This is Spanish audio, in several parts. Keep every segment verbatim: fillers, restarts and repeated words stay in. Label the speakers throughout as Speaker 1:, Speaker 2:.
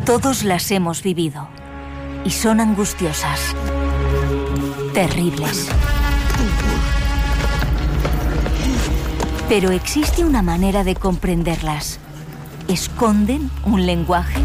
Speaker 1: Todos las hemos vivido y son angustiosas, terribles. Pero existe una manera de comprenderlas. ¿Esconden un lenguaje?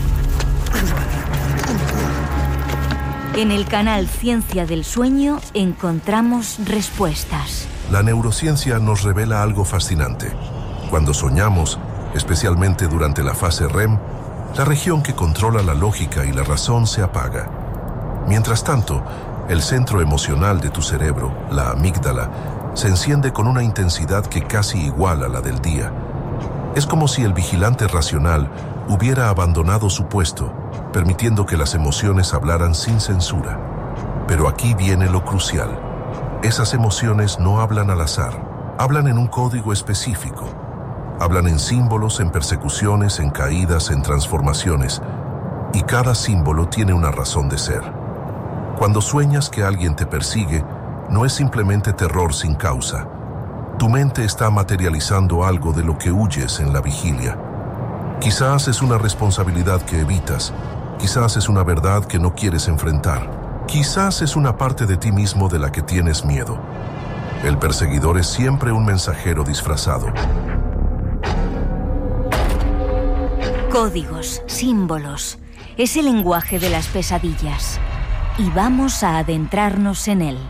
Speaker 1: En el canal Ciencia del Sueño encontramos respuestas.
Speaker 2: La neurociencia nos revela algo fascinante. Cuando soñamos, especialmente durante la fase R E M, la región que controla la lógica y la razón se apaga. Mientras tanto, el centro emocional de tu cerebro, la amígdala, se enciende con una intensidad que casi iguala la del día. Es como si el vigilante racional hubiera abandonado su puesto, permitiendo que las emociones hablaran sin censura. Pero aquí viene lo crucial. Esas emociones no hablan al azar, hablan en un código específico. Hablan en símbolos, en persecuciones, en caídas, en transformaciones. Y cada símbolo tiene una razón de ser. Cuando sueñas que alguien te persigue, no es simplemente terror sin causa. Tu mente está materializando algo de lo que huyes en la vigilia. Quizás es una responsabilidad que evitas. Quizás es una verdad que no quieres enfrentar. Quizás es una parte de ti mismo de la que tienes miedo. El perseguidor es siempre un mensajero disfrazado.
Speaker 1: Códigos, símbolos. Es el lenguaje de las pesadillas. Y vamos a adentrarnos en él.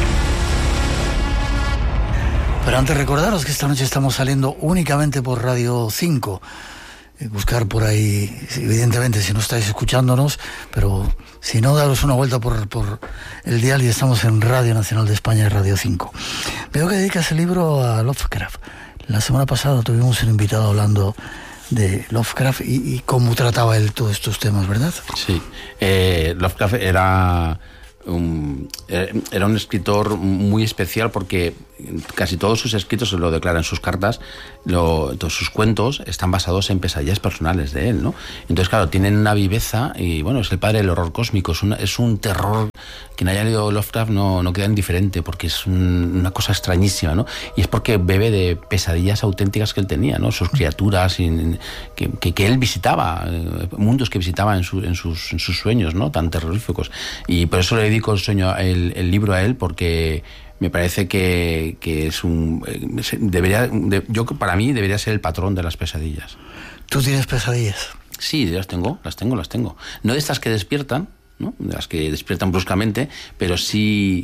Speaker 3: Pero antes recordaros que esta noche estamos saliendo únicamente por Radio cinco. Buscar por ahí, evidentemente, si no estáis escuchándonos, pero si no, daros una vuelta por, por el dial y estamos en Radio Nacional de España y Radio cinco. Veo que dedicas el libro a Lovecraft. La semana pasada tuvimos un invitado hablando de Lovecraft y, y cómo trataba él todos estos temas, ¿verdad?
Speaker 4: Sí, eh, Lovecraft era un, era un escritor muy especial porque casi todos sus escritos, se lo declara en sus cartas, lo, todos sus cuentos están basados en pesadillas personales de él, ¿no? Entonces, claro, tienen una viveza y, bueno, es el padre del horror cósmico, es, una, es un terror. Quien haya leído Lovecraft no, no queda indiferente porque es un, una cosa extrañísima, ¿no? Y es porque bebe de pesadillas auténticas que él tenía, ¿no? Sus criaturas y, que, que, que él visitaba, eh, mundos que visitaba en, su, en, sus, en sus sueños, ¿no? Tan terroríficos. Y por eso le dedico el, sueño, el, el libro a él, porque me parece que, que es un... debería de, yo para mí debería ser el patrón de las pesadillas.
Speaker 3: ¿Tú tienes pesadillas?
Speaker 4: Sí, las tengo, las tengo, las tengo. No de estas que despiertan, ¿no? De las que despiertan bruscamente, pero sí,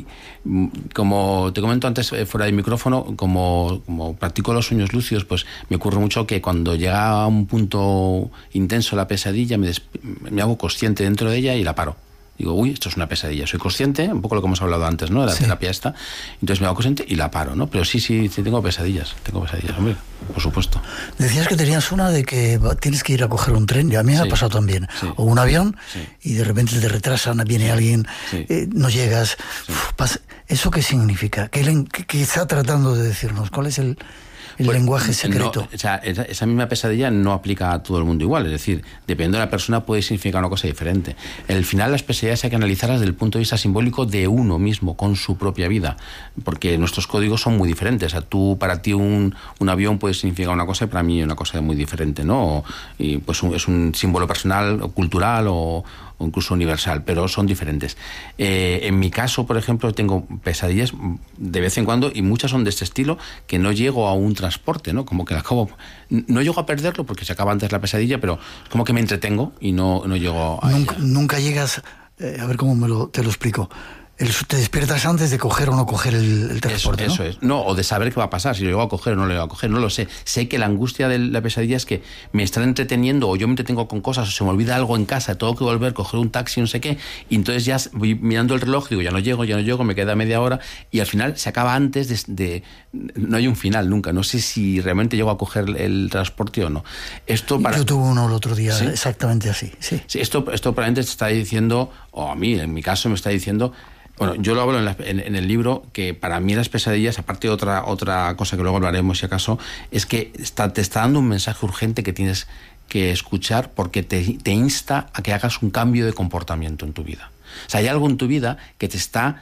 Speaker 4: como te comento antes fuera del micrófono, como, como practico los sueños lúcidos, pues me ocurre mucho que cuando llega a un punto intenso la pesadilla, me, des, me hago consciente dentro de ella y la paro. Digo, uy, esto es una pesadilla. Soy consciente, un poco lo que hemos hablado antes, ¿no? De la sí. terapia esta. Entonces me hago consciente y la paro, ¿no? Pero sí, sí, sí tengo pesadillas. Tengo pesadillas, hombre, por supuesto.
Speaker 3: Decías que tenías una de que tienes que ir a coger un tren. Y a mí me sí. ha pasado también. Sí. O un avión sí. y de repente te retrasan, viene sí. alguien, sí. Eh, no llegas. Sí. Uf, pasa. ¿Eso qué significa? ¿Qué, qué, ¿Qué está tratando de decirnos? ¿Cuál es el...? El pues, lenguaje secreto.
Speaker 4: No, o sea, esa, esa misma pesadilla no aplica a todo el mundo igual. Es decir, dependiendo de la persona puede significar una cosa diferente. En el final, las pesadillas hay que analizarlas desde el punto de vista simbólico de uno mismo, con su propia vida. Porque nuestros códigos son muy diferentes. O sea, tú, para ti, un, un avión puede significar una cosa y para mí una cosa muy diferente, ¿no? Y pues un, es un símbolo personal o cultural o, o incluso universal, pero son diferentes. Eh, en mi caso, por ejemplo, tengo pesadillas de vez en cuando y muchas son de este estilo, que no llego a un transporte, ¿no? Como que acabo, no llego a perderlo porque se acaba antes la pesadilla, pero es como que me entretengo y no, no llego a
Speaker 3: nunca,
Speaker 4: ella.
Speaker 3: Nunca llegas, eh, a ver cómo me lo, te lo explico. El, te despiertas antes de coger o no coger el, el transporte,
Speaker 4: eso,
Speaker 3: ¿no?
Speaker 4: Eso es. No, o de saber qué va a pasar, si lo llego a coger o no lo llego a coger, no lo sé. Sé que la angustia de la pesadilla es que me están entreteniendo o yo me entretengo con cosas o se me olvida algo en casa, tengo que volver, coger un taxi, no sé qué, y entonces ya voy mirando el reloj, digo, ya no llego, ya no llego, me queda media hora y al final se acaba antes de... de no hay un final nunca, no sé si realmente llego a coger el transporte o no. Esto para...
Speaker 3: Yo tuve uno el otro día, ¿sí? Exactamente así, sí.
Speaker 4: Sí, esto, esto probablemente te está diciendo, o a mí, en mi caso, me está diciendo... Bueno, yo lo hablo en, la, en, en el libro, que para mí las pesadillas, aparte de otra, otra cosa que luego hablaremos si acaso, es que está, te está dando un mensaje urgente que tienes que escuchar porque te, te insta a que hagas un cambio de comportamiento en tu vida. O sea, hay algo en tu vida que te está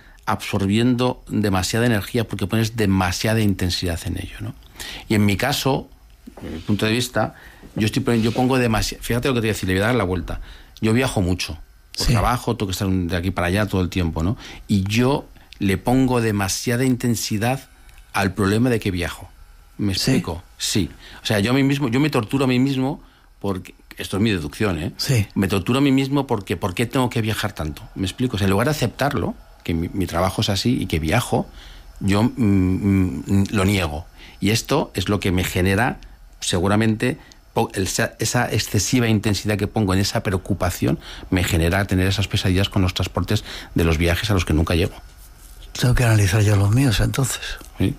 Speaker 4: absorbiendo demasiada energía porque pones demasiada intensidad en ello, ¿no? Y en mi caso, mi punto de vista, yo estoy yo pongo demasiado. Fíjate lo que te voy a decir, le voy a dar la vuelta. Yo viajo mucho. Por sí. trabajo, tengo que estar de aquí para allá todo el tiempo, ¿no? Y yo le pongo demasiada intensidad al problema de que viajo. ¿Me explico? Sí. sí. O sea, yo a mí mismo, yo me torturo a mí mismo porque, esto es mi deducción, ¿eh?
Speaker 3: Sí.
Speaker 4: Me torturo a mí mismo porque, ¿por qué tengo que viajar tanto? ¿Me explico? O sea, en lugar de aceptarlo, que mi, mi trabajo es así y que viajo, yo mm, mm, lo niego. Y esto es lo que me genera, seguramente, esa excesiva intensidad que pongo en esa preocupación me genera tener esas pesadillas con los transportes de los viajes a los que nunca llego.
Speaker 3: Tengo que analizar yo los míos entonces.
Speaker 4: Sí.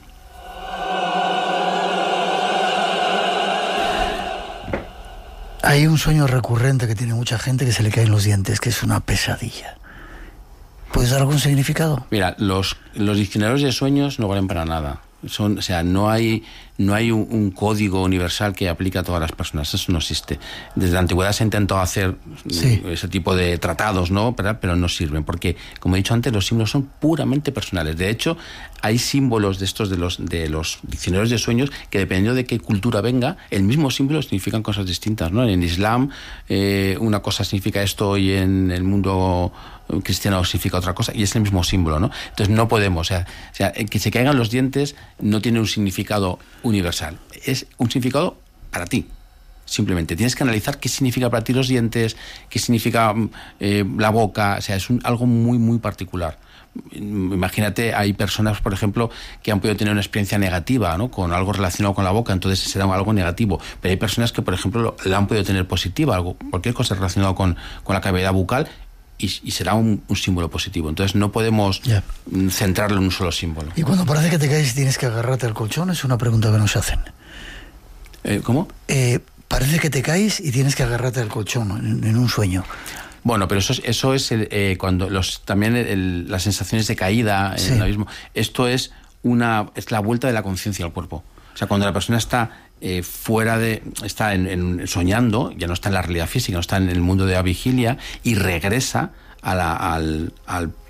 Speaker 3: Hay un sueño recurrente que tiene mucha gente, que se le caen los dientes, que es una pesadilla. ¿Puedes dar algún significado?
Speaker 4: Mira, los, los diccionarios de sueños no valen para nada. Son, o sea, no hay, no hay un, un código universal que aplique a todas las personas. Eso no existe. Desde la antigüedad se ha intentado hacer sí. ese tipo de tratados, ¿no? Pero, pero no sirven, porque, como he dicho antes, los símbolos son puramente personales. De hecho, hay símbolos de estos de los, de los diccionarios de sueños que, dependiendo de qué cultura venga, el mismo símbolo significan cosas distintas, ¿no? En Islam, eh, una cosa significa esto, y en el mundo cristiano significa otra cosa, y es el mismo símbolo, ¿no? Entonces no podemos, o sea, o sea, que se caigan los dientes no tiene un significado universal, es un significado para ti. Simplemente tienes que analizar qué significa para ti los dientes, qué significa eh, la boca, o sea, es un, algo muy, muy particular. Imagínate, hay personas, por ejemplo, que han podido tener una experiencia negativa, ¿no? Con algo relacionado con la boca, entonces será algo negativo. Pero hay personas que, por ejemplo, la han podido tener positiva, algo, cualquier cosa relacionada con, con la cavidad bucal, y, y será un, un símbolo positivo. Entonces no podemos yeah. centrarlo en un solo símbolo.
Speaker 3: Y cuando parece que te caes y tienes que agarrarte al colchón, es una pregunta que nos hacen.
Speaker 4: Eh, ¿Cómo?
Speaker 3: Eh, parece que te caes y tienes que agarrarte al colchón en, en un sueño.
Speaker 4: Bueno, pero eso es, eso es el, eh, cuando los también el, las sensaciones de caída en sí. el abismo. Esto es una es la vuelta de la conciencia al cuerpo. O sea, cuando la persona está eh, fuera de, está en, en, soñando, ya no está en la realidad física, no está en el mundo de la vigilia, y regresa a la, al, al